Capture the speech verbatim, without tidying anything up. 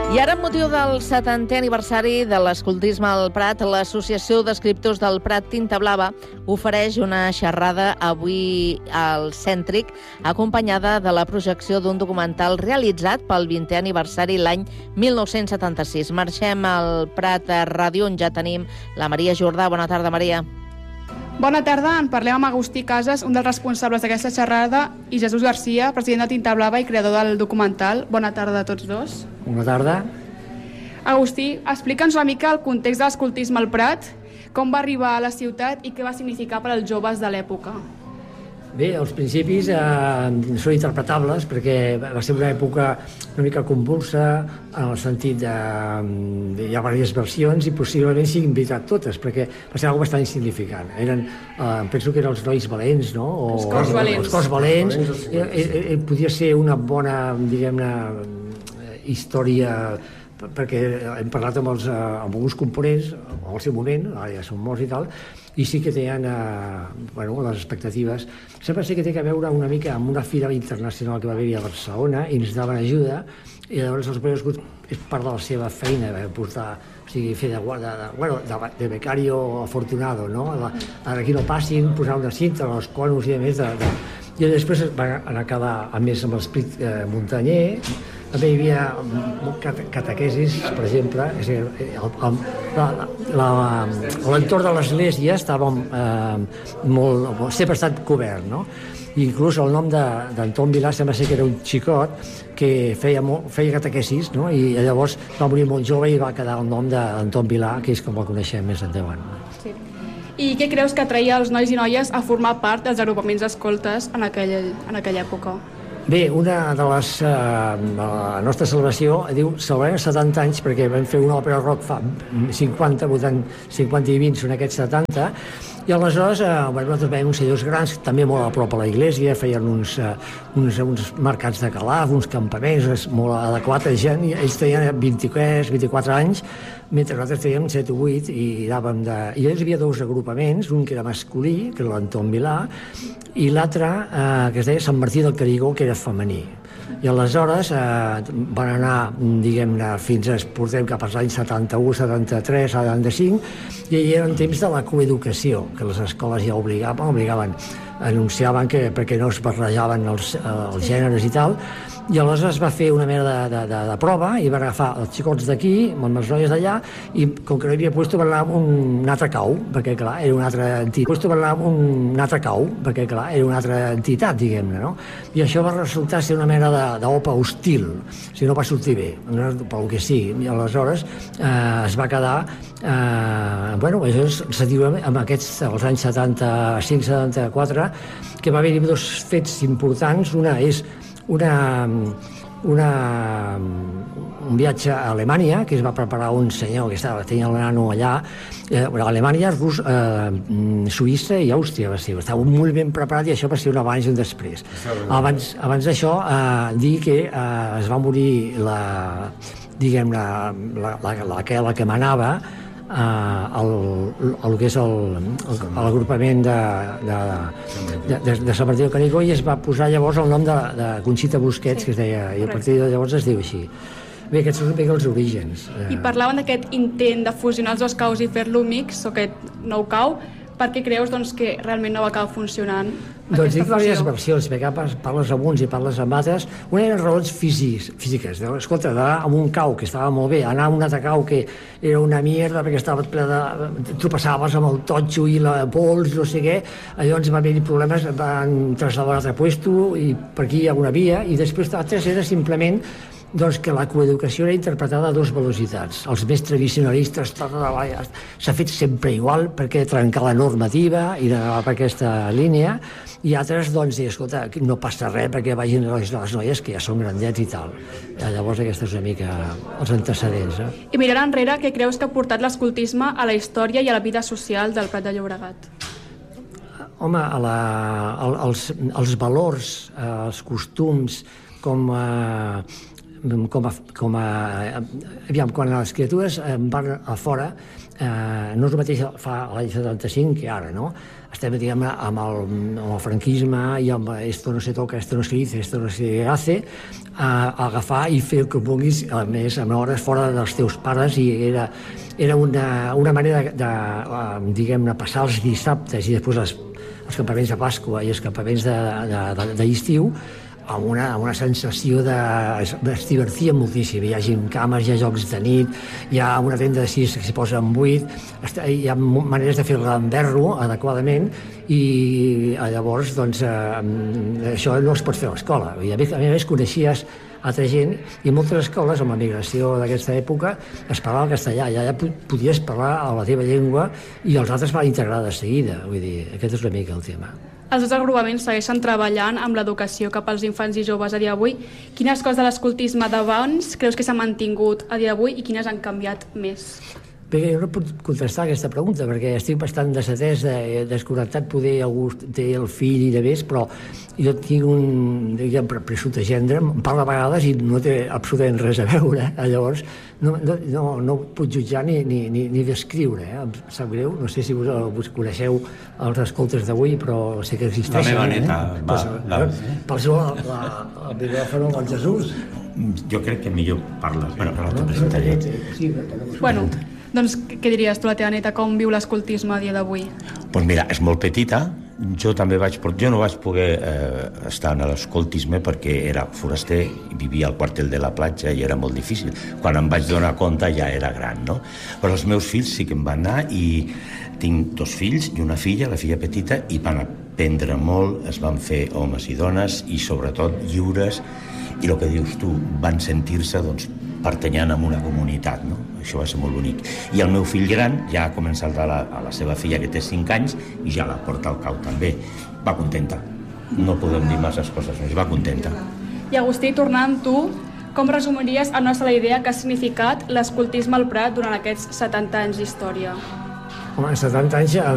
I ara, amb motiu del setantè aniversari de l'escoltisme al Prat, l'Associació d'Escriptors del Prat Tinta Blava ofereix una xerrada avui al Cèntric, acompanyada de la projecció d'un documental realitzat pel vintè aniversari l'any mil nou-cents setanta-sis. Marxem al Prat Ràdio, on ja tenim la Maria Jordà. Bona tarda, Maria. Bona tarda, en parlem amb Agustí Casas, un dels responsables d'aquesta xerrada, i Jesús Garcia, president de Tinta Blava i creador del documental. Bona tarda a tots dos. Bona tarda. Agustí, explica'ns una mica el context de l'escoltisme al Prat, com va arribar a la ciutat i què va significar per als joves de l'època. Bé, els principis eh, són interpretables perquè va ser una època una mica convulsa en el sentit de, de hi ha diverses versions i possiblement siguin veritat totes, perquè va ser una cosa bastant insignificant. Eren, eh, penso que eren els nois valents, no? O, els cors valents. Els cors valents. Eh, eh, eh, podia ser una bona, diguem-ne, història, perquè hem parlat amb, els, amb alguns components al seu moment, ara ja són morts i tal, i sí que tenen eh, bueno, les expectatives. Sempre sé que té a veure una mica amb una fira internacional que va haver-hi a Barcelona i ens daven ajuda, i llavors els Boies Scouts és part de la seva feina, eh, portar, o sigui, fer de, de, de, bueno, de, de becario afortunado, no? La, aquí no passin, posar una cinta, els conos i a més de, de... I després va anar cada, a més amb l'esperit eh, muntanyer. També hi havia catequesis, per exemple, l'entorn de l'església estava eh, molt, sempre ha estat cobert, no? I inclús el nom d'Anton Vilà sembla ser que era un xicot que feia, molt, feia catequesis, no? I llavors va morir molt jove i va quedar el nom d'Anton Vilà, que és com el coneixem més endavant. Sí. I què creus que atraïa els nois i noies a formar part dels agrupaments escoltes en aquella, en aquella època? Bé, una de les... Eh, la nostra celebració diu celebrem setanta anys perquè vam fer una òpera rock fa cinquanta, cinquanta i vint, són aquests setanta, i aleshores eh, bueno, nosaltres veiem uns senyors grans, també molt a prop a la iglesia, feien uns, eh, uns, uns mercats de calaf, uns campaments molt adequats a gent, i ells tenien vint-i-tres, vint-i-quatre anys, mentre nosaltres teníem set o vuit, i anàvem de... I llavors hi havia dos agrupaments, un que era masculí, que era l'Anton Vilà, i l'altre, eh, que es deia Sant Martí del Carigó, que era femení. I aleshores eh, van anar, diguem-ne, fins a, portem cap als anys setanta-u, setanta-tres, setanta-cinc, i hi era un temps de la coeducació, que les escoles ja obligaven, obligaven anunciaven que perquè no es barrejaven els, els gèneres i tal, i aleshores es va fer una mena de, de, de, de prova i van agafar els xicots d'aquí amb les noies d'allà, i com que no hi havia puesto van anar amb un, un altre cau, perquè clar, era una altra entitat, puesto van anar amb un, un altre cau, perquè clar, era una altra entitat, diguem-ne, no? I això va resultar ser una mena d'opa hostil, si no va sortir bé, no, pel que sigui, i aleshores eh, es va quedar eh, bueno, això se diu amb aquests, als anys setanta-cinc setanta-quatre, que va haver-hi dos fets importants. Una és una, una, un viatge a Alemanya, que es va preparar un senyor que estava, tenia el nano allà, eh, Alemanya, Rus, eh, Suïssa i Àustria va ser, estava molt ben preparat, i això va ser un abans i un després. Abans, abans d'això, eh, dir que eh, es va morir la, diguem, la, la, la, la, la, la que manava, Uh, el, el, el que és l'agrupament de, de, de, de, de Sant Martí del Canigó, i es va posar llavors el nom de, de Conxita Busquets, sí, que es deia, i a partir de llavors es diu així. Bé, aquests són bé els orígens. I parlaven d'aquest intent de fusionar els dos caus i fer-lo mix, o aquest nou cau. Per què creus doncs, que realment no va acabar funcionant doncs aquesta dic diverses fusió? versions, perquè parles amb uns i parles amb altres. Una eren raons físics, físiques. Escolta, d'anar amb un cau que estava molt bé, anar amb un altre cau que era una mierda perquè estava ple de... Tu passaves amb el totxo i la pols, no sé què, llavors va haver-hi problemes, van traslladar a un altre puesto, i per aquí hi ha una via, i després l'altre era simplement doncs que la coeducació era interpretada a dues velocitats. Els més tradicionalistes s'ha fet sempre igual perquè trencar la normativa i anar per aquesta línia, i altres doncs dir, escolta, no passa res perquè vagin les, les noies que ja són grandets i tal. Llavors aquesta és una mica els antecedents. Eh? I mirant enrere, què creus que ha portat l'escoltisme a la història i a la vida social del Prat de Llobregat? Home, a la, els, els valors, els costums, com eh, com a, com a... Aviam, quan les criatures van a fora, eh, no és el mateix fa l'any setanta-cinc que ara, no? Estem, diguem, amb el, amb el franquisme i amb esto no se toca, esto no se dice, esto no se hace, a, a agafar i fer el que vulguis, a més, amb hores fora dels teus pares, i era, era una, una manera de, de diguem-ne, passar els dissabtes i després les, els campaments de Pasqua i els campaments d'estiu, amb una, amb una sensació de... es divertia moltíssim. Hi ha gincames, hi ha jocs de nit, hi ha una tenda de sis que s'hi posa en vuit, hi ha maneres de fer l'enverro adequadament, i llavors, doncs, eh, això no es pot fer a l'escola. A més, a més, coneixies altra gent, i moltes escoles, amb la migració d'aquesta època, es parlava el castellà, i allà podies parlar a la teva llengua, i els altres van integrar de seguida. Vull dir, aquest és una mica el tema. Els dos agrupaments segueixen treballant amb l'educació cap als infants i joves a dia d'avui. Quines coses de l'escoltisme d'abans creus que s'han mantingut a dia d'avui i quines han canviat més? Bé, jo no puc contestar aquesta pregunta perquè estic bastant desatès, desconnectat, poder algú té el fill i de més, però jo tinc un, diguem, presumpte gendre, em parla a vegades i no té absolutament res a veure, llavors no, no, no, no puc jutjar ni, ni, ni, ni descriure, eh? Em sap greu, no sé si vos, vos coneixeu els escoltes d'avui, però sé que existeixen. La meva neta eh? va... Pues, la... Per això la, el micròfon amb el Jesús. Jo crec que millor parla, bueno, però la presentaré. Bueno, doncs què diries tu, la teva neta, com viu l'escoltisme a dia d'avui? Doncs mira, és molt petita, jo també vaig, jo no vaig poder eh, estar en l'escoltisme perquè era foraster i vivia al quartel de la platja i era molt difícil. Quan em vaig donar compte ja era gran, no? Però els meus fills sí que em van anar i tinc dos fills i una filla, la filla petita, i van aprendre molt, es van fer homes i dones i sobretot lliures, i el que dius tu, van sentir-se doncs, pertanyant a una comunitat, no? Això va ser molt bonic. I el meu fill gran ja ha començat a la, a la seva filla, que té cinc anys, i ja la porta al cau també. Va contenta. No podem dir masses coses més, va contenta. I Agustí, tornant tu, com resumiries a nostra la idea que ha significat l'escoltisme al Prat durant aquests setanta anys d'història? Home, setanta anys